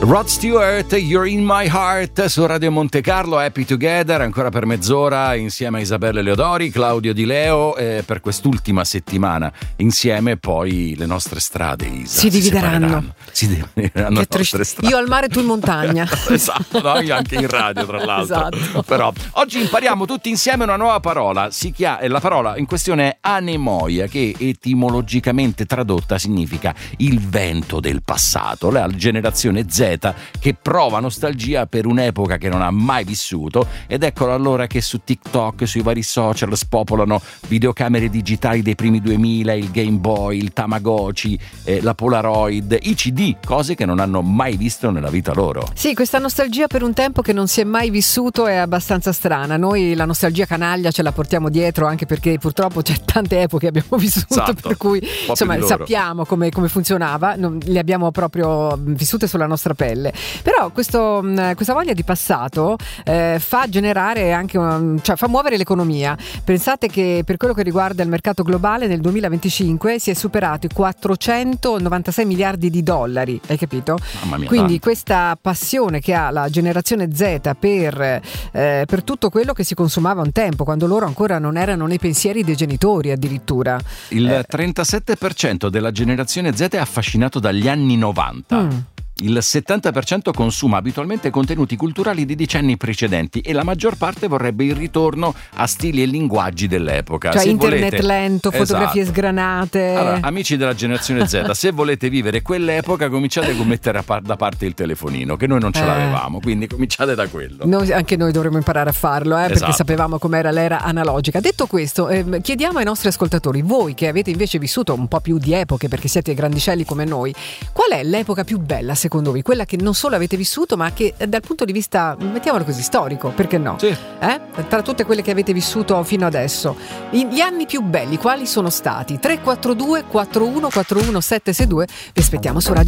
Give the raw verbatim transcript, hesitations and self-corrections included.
Rod Stewart, You're in My Heart su Radio Monte Carlo, Happy Together, ancora per mezz'ora insieme a Isabella Leodori, Claudio Di Leo, eh, per quest'ultima settimana insieme. Poi le nostre strade, Isa, si divideranno, si divideranno le nostre strade. Io al mare, tu in montagna. Esatto, no? Io anche in radio tra l'altro. Esatto. Però oggi impariamo tutti insieme una nuova parola, si chiama, la parola in questione è anemoia, che etimologicamente tradotta significa il vento del passato. La generazione Z che prova nostalgia per un'epoca che non ha mai vissuto, ed eccolo allora che su TikTok, sui vari social spopolano videocamere digitali dei primi duemila, il Game Boy, il Tamagotchi, eh, la Polaroid, i C D, cose che non hanno mai visto nella vita loro. Sì, questa nostalgia per un tempo che non si è mai vissuto è abbastanza strana. Noi la nostalgia canaglia ce la portiamo dietro, anche perché purtroppo c'è tante epoche abbiamo vissuto, esatto, per cui insomma sappiamo come, come funzionava, non, le abbiamo proprio vissute sulla nostra pelle. Però questo, questa voglia di passato eh, fa generare anche un, cioè fa muovere l'economia. Pensate che per quello che riguarda il mercato globale nel duemilaventicinque si è superato i quattrocentonovantasei miliardi di dollari, hai capito? Mamma mia, quindi tanto. Questa passione che ha la generazione Z per, eh, per tutto quello che si consumava un tempo, quando loro ancora non erano nei pensieri dei genitori addirittura. Il eh. trentasette per cento della generazione Z è affascinato dagli anni novanta. Mm. Il settanta per cento consuma abitualmente contenuti culturali di decenni precedenti e la maggior parte vorrebbe il ritorno a stili e linguaggi dell'epoca. Cioè se internet volete... lento, fotografie esatto. sgranate. Allora, amici della generazione Z, se volete vivere quell'epoca cominciate a mettere a par- da parte il telefonino, che noi non ce eh. l'avevamo, quindi cominciate da quello. Noi, anche noi dovremmo imparare a farlo, eh, esatto. perché sapevamo com'era l'era analogica. Detto questo, eh, chiediamo ai nostri ascoltatori, voi che avete invece vissuto un po' più di epoche perché siete grandicelli come noi, qual è l'epoca più bella secondo voi? Quella che non solo avete vissuto, ma che dal punto di vista, mettiamolo così, storico, perché no? Sì. Eh? Tra tutte quelle che avete vissuto fino adesso, gli anni più belli quali sono stati? tre quattro due quattro uno quattro uno sette sei due, vi aspettiamo su Radio